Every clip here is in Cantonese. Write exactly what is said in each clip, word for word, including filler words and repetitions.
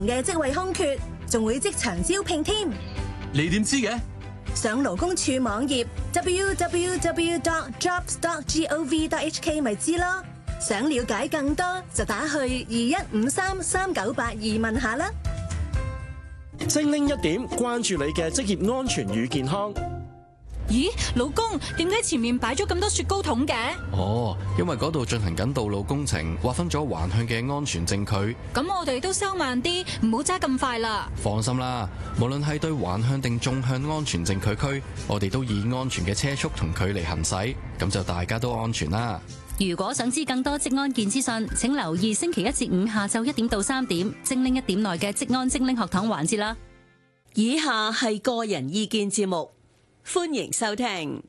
嘅職位空缺，仲會即場招聘添。 你點知嘅？ 上勞工處網頁 double-u double-u double-u dot jobs dot gov dot h k 咪知咯。想了解更多就打去二一五三三九八二問下啦。 精靈一點，關注你嘅職業安全與健康。 咦，老公，點解前面擺咗咁多雪糕筒嘅？ 哦，因為嗰度進行緊道路工程，劃分咗橫向嘅安全證距。 咁我哋都收慢啲，唔好揸咁快啦。 放心啦，無論係對橫向定縱向安全證距區，我哋都以安全嘅車速同距離行駛，咁就大家都安全啦。 如果想知更多職安健資訊，請留意星期一至五下晝一點到三點，精靈一點內嘅職安精靈學堂環節啦。 以下係個人意見節目，歡迎收聽。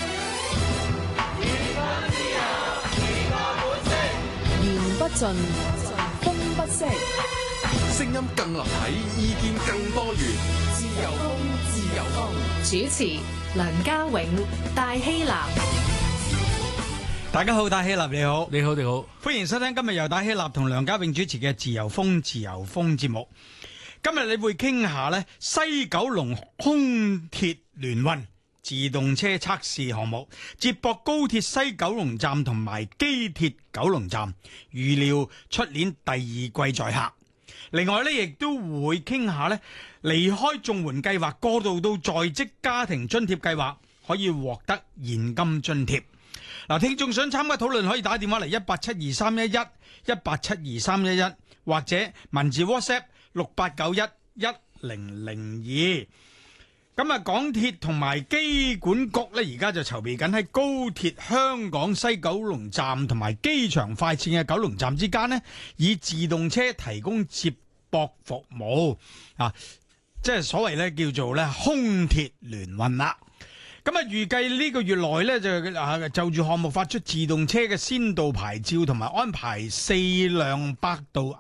言不盡，風不息， 聲音更立體，意見更多元。自由風，自由風。 主持梁家永、戴希立。 大家好，戴希立你好， 你好，你好， 歡迎收聽今日由戴希立同梁家永主持嘅自由風自由風節目。今日你會傾下呢西九龍空鐵聯運自動車測試項目，接駁高鐵西九龍站同埋機鐵九龍站，預料出年第二季載客。另外呢，亦都會傾下呢離開綜援計劃過渡到在職家庭津貼計劃，可以獲得現金津貼。嗱，聽眾想參加討論可以打電話嚟一八七二三一一一八七二三一一，或者文字 WhatsApp 六八九一一零零二。咁啊，港鐵同埋機管局呢，而家就籌備緊喺高鐵香港西九龍站同埋機場快線嘅九龍站之間呢，以自動車提供接駁服務啊，即係所謂呢叫做呢空鐵聯運啦。咁啊，預計呢個月內咧就啊就住項目發出自動車嘅先導牌照，同埋安排四輛百度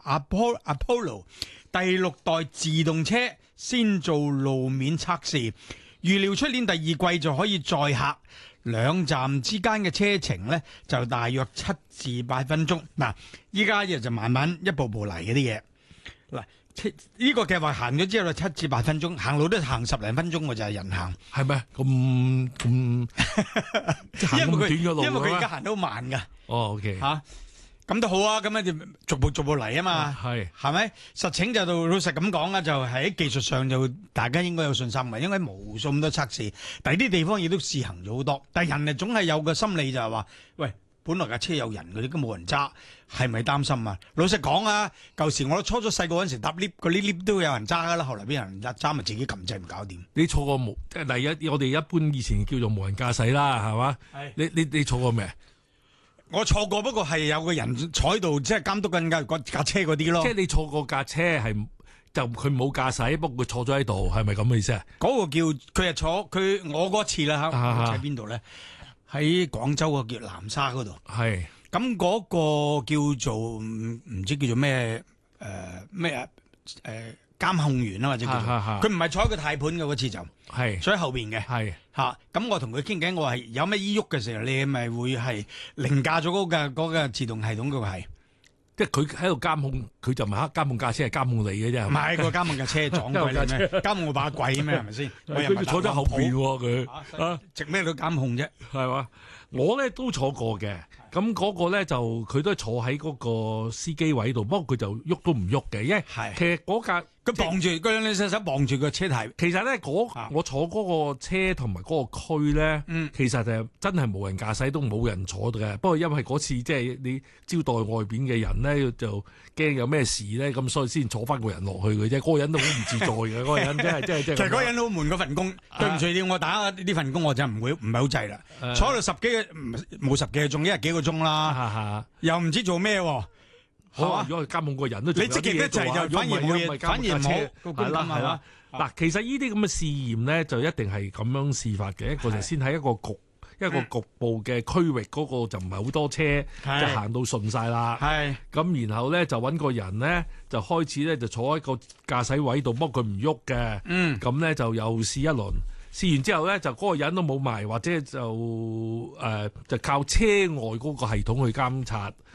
Apollo 第六代自動車先做路面測試，預料出年第二季就可以載客。兩站之間嘅車程呢，就大約七至八分鐘。嗱，依家就慢慢一步步嚟嗰啲嘢。嗱。呢個計劃行咗之後，七至八分鐘，行路都行十零分鐘，我就係人行， 係咩？咁咁行咁短嘅路， 因為佢而家行得好慢噶。 哦 ，OK， 吓、啊，咁都好啊，咁樣就逐步逐步嚟啊嘛。係、嗯，係咪？實情就到老實咁講啊，就喺技術上就大家應該有信心嘅，因為無數咁多測試，第啲地方亦都試行咗好多，但係人啊總係有個心理就係話，喂。本來架車有人，嗰啲都冇人揸，係咪擔心啊？老實講啊，舊時我都初初細個嗰陣時搭 lift，嗰啲 lift 都有人揸噶啦，後來俾人揸咪自己撳掣唔搞掂。 你坐過無？第一，我哋一般以前叫做無人駕駛啦，係嘛？係。你你你坐過未？ 我坐過，不過係有個人坐喺度，即係監督緊架架車嗰啲咯。 即係你坐過架車係就佢冇駕駛，不過佢坐咗喺度，係咪咁嘅意思啊？ 嗰個叫佢係坐佢我嗰次啦嚇，喺邊度咧？喺廣州個叫南沙嗰度，係咁嗰個叫做唔唔知叫做咩誒咩啊誒監控員啊或者叫做，佢唔係坐喺個軚盤嘅嗰次就係坐喺後邊嘅，係嚇咁我同佢傾偈，我話係有咩依喐嘅時候，你咪會係凌駕咗嗰個嗰個自動系統嗰個係。 即係佢喺度監控，佢就唔係監控架車，係監控你嘅啫。 唔係個監控架車撞鬼你咩？監控我把鬼咩？係咪先？ 佢坐咗後邊喎，佢啊，值咩都監控啫？ 係嘛？我咧都坐過嘅，咁嗰個咧就佢都係坐喺嗰個司機位度，不過佢就喐都唔喐嘅，因為其實嗰架佢綁住，佢兩隻手綁住個車軚。 其實咧嗰我坐嗰個車同埋嗰個區咧，嗯、其實就真係冇人駕駛，都冇人坐嘅。不過因為嗰次即係你招待外邊嘅人咧，就驚有咩事咧，咁所以先坐翻個人落去嘅啫。嗰、嗰個人都好唔自在嘅，嗰個人真係真係真係。其實嗰個人都好悶嗰份工，啊、對唔住你，我打呢份工我就唔會唔係好制啦。啊、坐喺度十幾個冇十幾個鐘，一日幾個鐘啦，啊啊、又唔知做咩。好，如果係監控個人都，你積極得滯就反而冇嘢，反而冇係啦係啦。嗱，其實呢啲咁嘅試驗咧，就一定係咁樣試法嘅。一個就先喺一個局，一個局部嘅區域，嗰個就唔係好多車，就行到順晒啦。係咁，然後咧就揾個人咧，就開始咧就坐喺個駕駛位度，幫佢唔喐嘅。嗯，咁咧就又試一輪。試完之後咧，就嗰個人都冇埋，或者就誒、呃、就靠車外嗰個系統去監察。嗯。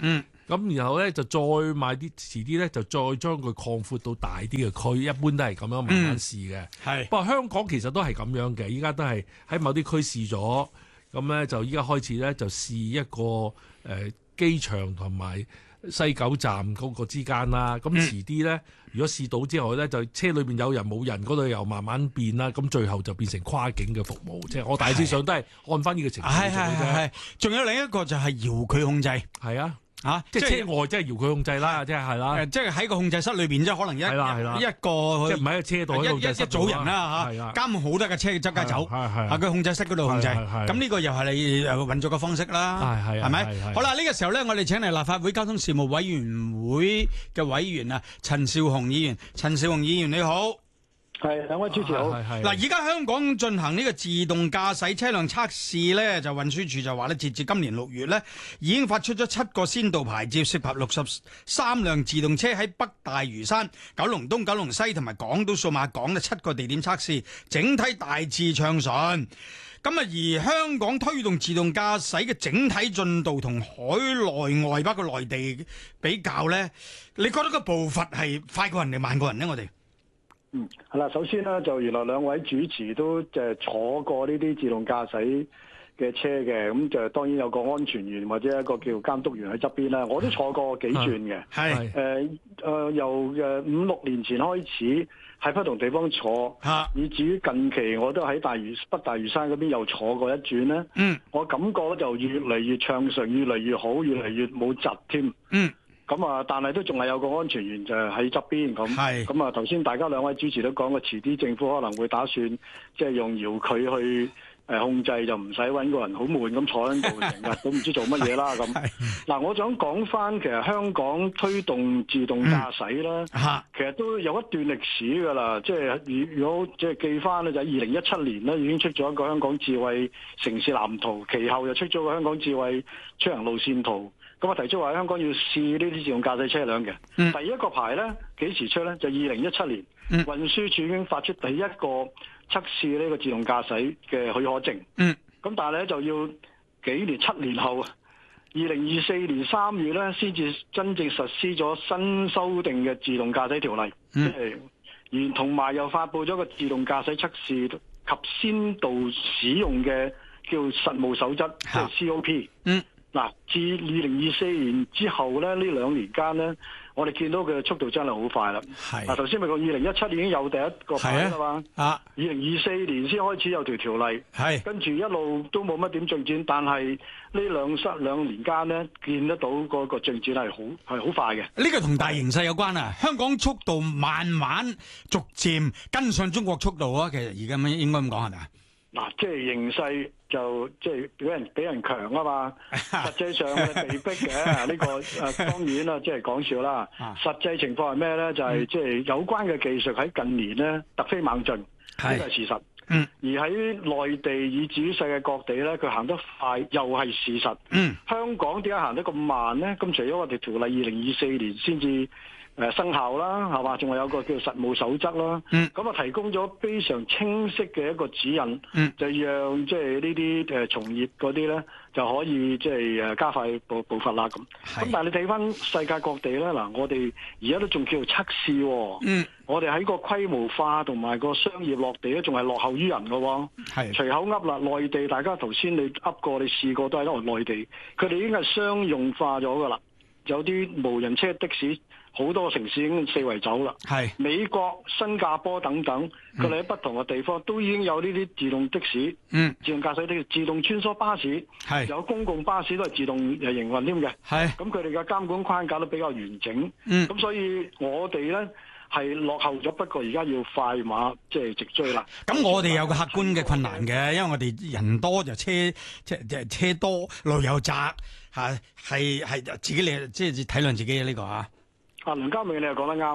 咁然後咧就再買啲，遲啲咧就再將佢擴闊到大啲嘅區，一般都係咁樣慢慢試嘅。 係、嗯， 不過香港其實都係咁樣嘅，依家都係喺某啲區試咗，咁咧就依家開始咧就試一個誒、呃、機場同埋西九站嗰個之間啦。咁遲啲咧，如果試到之後咧，就車裏邊有人冇人嗰度又慢慢變啦。咁最後就變成跨境嘅服務，即係我大致上都係按翻呢個程序做嘅啫。係係係， 仲有另一個就係遙距控制， 係啊。 啊！ 即係車外，即係遙距控制啦，即係係啦。 誒，即係喺個控制室裏邊，即係可能一係啦係啦一個， 即係唔喺個車度一一一組人啦嚇，監控好多架車周街走，喺個控制室嗰度控制。咁呢個又係你誒運作嘅方式啦，係係咪？好啦，呢個時候咧，我哋請嚟立法會交通事務委員會嘅委員啊，陳紹雄議員。陳紹雄議員你好。 係，兩位主持好。 嗱，而家香港進行呢個自動駕駛車輛測試咧，就運輸署就話咧，截至今年六月咧，已經發出咗七個先導牌照，涉及六十三輛自動車喺北大嶼山、九龍東、九龍西同埋港島數碼港嘅七個地點測試，整體大致暢順。咁啊，而香港推動自動駕駛嘅整體進度同海內外包括內地比較咧，你覺得個步伐係快過人哋慢過人咧？我哋？ 嗯，係啦。首先咧，就原來兩位主持都誒坐過呢啲自動駕駛嘅車嘅，咁就當然有個安全員或者一個叫監督員喺側邊啦。我都坐過幾轉嘅，係誒誒由誒五六年前開始喺不同地方坐，以至於近期我都喺大嶼北大嶼山嗰邊又坐過一轉咧。嗯，我感覺就越嚟越暢順，越嚟越好，越嚟越冇窒添。嗯。咁啊，但係都仲係有個安全員就喺側邊咁。係。咁啊，頭先大家兩位主持都講過，遲啲政府可能會打算即係用遙距去誒控制，就唔使揾個人好悶咁坐喺度成日都唔知做乜嘢啦咁。嗱，我想講翻其實香港推動自動駕駛咧，嗯、其實都有一段歷史㗎啦。即係如如果即係記翻咧，就喺二零一七年咧已經出咗一個香港智慧城市藍圖，其後又出咗個香港智慧出行路線圖。咁啊，提出話香港要試呢啲自動駕駛車輛嘅。嗯、第一個牌咧幾時出咧？就二零一七年，嗯、運輸署已經發出第一個測試呢個自動駕駛嘅許可證。嗯，咁但係咧就要幾年七年後，二零二四年三月咧先至真正實施咗新修訂嘅自動駕駛條例。嗯，即係而同埋又發布咗個自動駕駛測試及先導使用嘅叫實務守則，即係 C O P。嗯。嗱，自二零二四年之後咧，呢兩年間咧，我哋見到嘅速度真係好快啦。係嗱，頭先咪講二零一七年已經有第一個牌啦嘛。啊，二零二四年先開始有條條例。係，跟住一路都冇乜點進展，但係呢兩失兩年間咧，見得到嗰個進展係好係好快嘅。呢個同大形勢有關啊！香港速度慢慢逐漸跟上中國速度啊！其實而家應該咁講係咪啊？嗱，即係形勢就即係俾人俾人強啊嘛，實際上係被逼嘅呢個誒，當然啦，即係講笑啦。實際情況係咩咧？就係即係有關嘅技術喺近年咧突飛猛進，呢個係事實。嗯，而喺內地以至於世界各地咧，佢行得快又係事實。嗯，香港點解行得咁慢咧？咁除咗我哋條例二零二四年先至誒生效啦，係嘛？仲係有個叫實務守則啦。嗯，咁啊提供咗非常清晰嘅一個指引。嗯，就讓即係呢啲誒從業嗰啲咧就可以即係誒加快步步伐啦咁。咁但係你睇翻世界各地咧，嗱我哋而家都仲叫做測試喎。嗯，我哋喺個規模化同埋個商業落地咧，仲係落後於人㗎喎。係隨口噏啦，內地大家頭先你噏過，你試過都係因為內地，佢哋已經係商用化咗㗎啦。有啲無人車的士，好多城市已經四圍走啦。係美國、新加坡等等，佢哋喺不同嘅地方都已經有呢啲自動的士、嗯、自動駕駛的自動穿梭巴士，係有公共巴士都係自動誒營運添嘅。係咁，佢哋嘅監管框架都比較完整。嗯，咁所以我哋咧係落後咗，不過而家要快馬即係直追啦。咁我哋有個客觀嘅困難嘅，因為我哋人多就車即係車多，路又窄嚇，係係自己你即係體諒自己呢個嚇。啊，梁家明你又講得啱。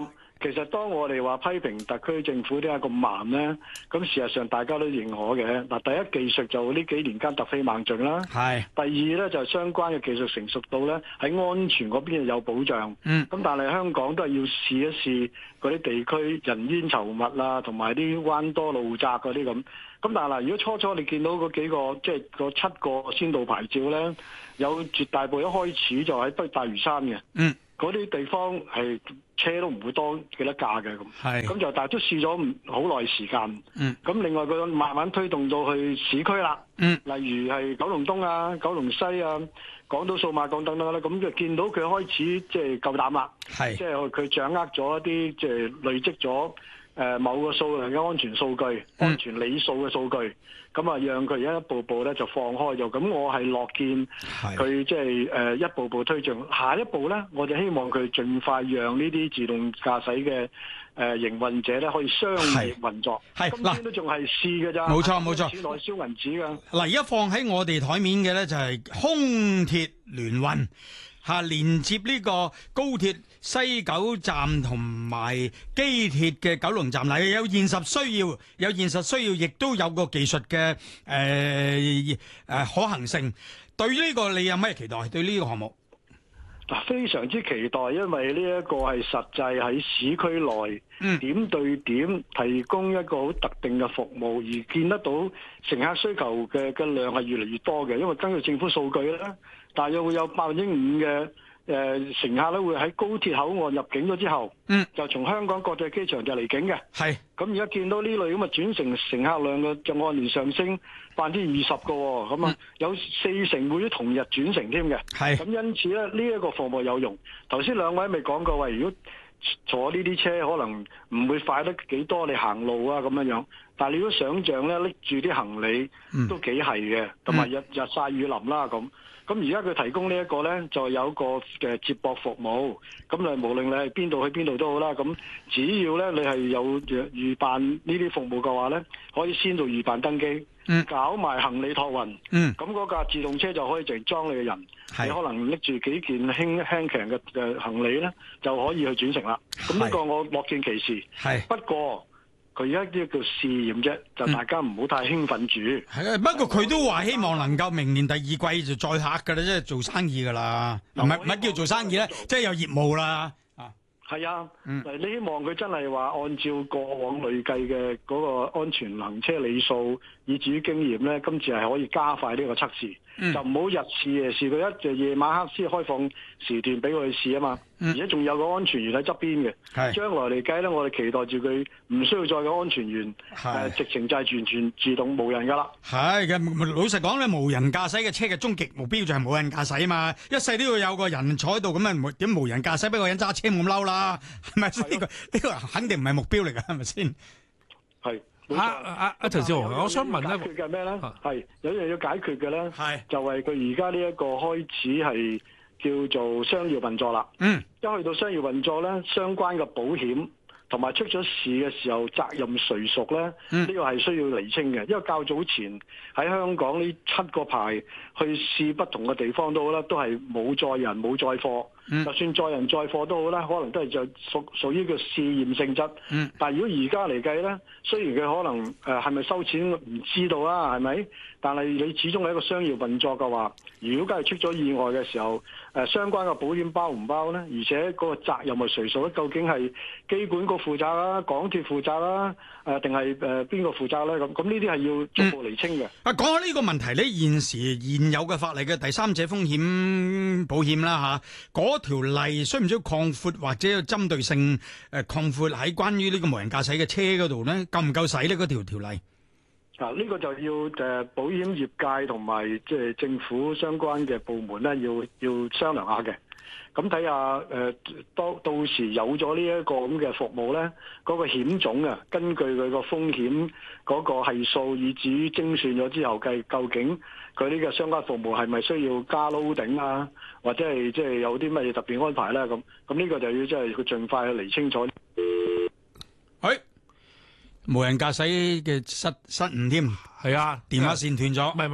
其實當我哋話批評特區政府點解咁慢呢，咁事實上大家都認可嘅。嗱，第一技術就呢幾年間突飛猛進啦。係。第二呢，就係相關嘅技術成熟到呢，喺安全嗰邊有保障。嗯。咁但係香港都係要試一試嗰啲地區人煙稠密啦，同埋啲彎多路窄嗰啲咁。咁但係嗱，如果初初你見到嗰幾個即係嗰七個先導牌照呢，有絕大部分一開始就喺北大嶼山嘅。嗯。嗰啲地方係車都唔會多幾多架嘅咁，咁就但係都試咗唔好耐時間。咁、嗯、另外佢慢慢推動到去市區啦、嗯，例如係九龍東啊、九龍西啊、港島數碼港等等啦，咁就見到佢開始即係夠膽啦，即係佢掌握咗一啲即係累積咗誒某個數量嘅安全數據、嗯、安全理數嘅數據。咁啊，讓佢而家一步步咧就放開咗。咁我係樂見佢即係誒一步步推進。下一步咧，我就希望佢盡快讓呢啲自動駕駛嘅誒營運者咧可以商業運作。係嗱，都仲係試㗎咋。冇錯冇錯，錢內燒銀紙㗎。嗱，而家放喺我哋台面嘅咧就係空鐵聯運。嚇，連接呢個高鐵西九站同埋機鐵嘅九龍站，嗱，有現實需要，有現實需要，亦都有個技術嘅誒誒可行性。對呢個你有咩期待？對呢個項目？嗱，非常之期待，因為呢一個係實際喺市區內、嗯、點對點提供一個好特定嘅服務，而見得到乘客需求嘅嘅量係越嚟越多嘅。因為根據政府數據咧，大約會有百分之五嘅誒乘客咧會喺高鐵口岸入境咗之後，嗯，就從香港國際機場就離境嘅。係咁而家見到呢類咁嘅轉乘乘客量嘅就按年上升百分之二十個，咁啊有四成會於同日轉乘添嘅。係咁因此咧呢一個服務有用。頭先兩位未講過話，如果坐呢啲車可能唔會快得幾多，你行路啊咁樣樣。但係你如果想像咧拎住啲行李都幾係嘅，同埋日日曬雨淋啦咁。咁而家佢提供呢一個呢，就有一個嘅接駁服務。咁你無論你係邊度去邊度都好啦。咁只要呢，你係有預辦呢啲服務嘅話呢，可以先到預辦登機，嗯、搞埋行李託運。咁、嗯、嗰架自動車就可以直裝你嘅人，你可能拎住幾件輕輕強嘅嘅行李呢，就可以去轉乘啦。咁呢個我樂見其事。不過佢而家呢個叫試驗啫，就大家唔好太興奮住。係、嗯、啊，不過佢都話希望能夠明年第二季就載客㗎啦，即係做生意㗎啦。唔係唔係叫做生意咧，即係有業務啦。啊，係啊。嗯。你希望佢真係話按照過往累計嘅嗰個安全行車里數，以至於經驗咧，今次係可以加快呢個測試。嗯、就唔好日試夜試，佢一就夜晚黑先開放時段俾佢試啊嘛。嗯、而且仲有個安全員喺側邊嘅。係。將來嚟計咧，我哋期待住佢唔需要再有安全員，誒、呃、直情就係完全自動無人噶啦。係嘅，老實講咧，無人駕駛嘅車嘅終極目標就係無人駕駛啊嘛。一世都要有個人坐喺度，咁啊點無人駕駛俾個人揸車咁嬲啦？係咪？呢、呢個呢、呢個肯定唔係目標嚟㗎，係咪先？係。啊啊啊！陳少雄，我想問咧，解決嘅咩咧？係有樣要解決嘅咧，係就係佢而家呢一個開始係叫做商業運作啦。嗯，一去到商業運作咧，相關嘅保險同埋出咗事嘅時候責任誰屬咧？呢、嗯呢個係需要釐清嘅，因為較早前喺香港呢七個牌去試不同嘅地方都好啦，都係冇載人冇載貨。嗯、就算載人載貨都好啦，可能都係就屬屬於個試驗性質。嗯，但係如果而家嚟計咧，雖然佢可能誒係咪收錢唔知道啦，係咪？但係你始終係一個商業運作嘅話，如果梗係出咗意外嘅時候，誒、呃、相關嘅保險包唔包咧？而且嗰個責任係誰屬咧？究竟係機管局負責啦、港鐵負責啦，誒定係誒邊個負責咧？咁咁呢啲係要逐步釐清嘅。啊，講下呢個問題咧，現時現有嘅法例嘅第三者風險保險啦嚇，嗰條例需唔需要擴闊或者針對性誒擴闊喺關於呢個無人駕駛嘅車嗰度咧？夠唔夠使咧？嗰條條例？啊！呢、這個就要誒保險業界同埋即係政府相關嘅部門咧，要要商量下嘅。咁睇下誒，當到時有咗呢一個咁嘅服務咧，嗰、那個險種啊，根據佢個風險嗰個係數，以至於精算咗之後計，究竟佢呢個相關服務係咪需要加 loading 啊，或者係即係有啲乜嘢特別安排咧？咁咁呢個就要即係佢盡快去釐清楚。係。無人駕駛嘅失失誤添，係啊，電話線斷咗，唔係唔係，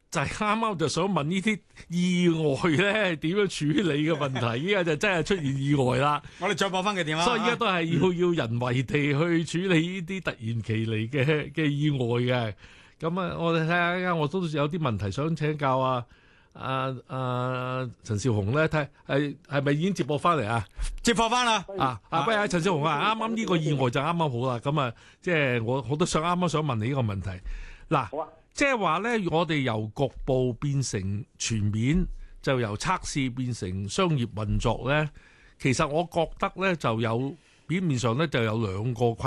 就係啱啱就想問呢啲意外咧點樣處理嘅問題，依家就真係出現意外啦。 我哋再播翻佢電話。 所以依家都係要、嗯、要人為地去處理呢啲突然其嚟嘅嘅意外嘅。咁啊，我哋睇下，依家我都有啲問題想請教啊。啊啊陳紹雄咧，睇係係咪已經接駁翻嚟啊？ 接駁翻啦！ 啊啊，不如陳紹雄啊，啱啱呢個意外就啱啱好啦。咁啊，即係我我都想啱啱想問你呢個問題。嗱，即係話咧，我哋由局部變成全面，就由測試變成商業運作咧。其實我覺得咧，就有表面上咧就有兩個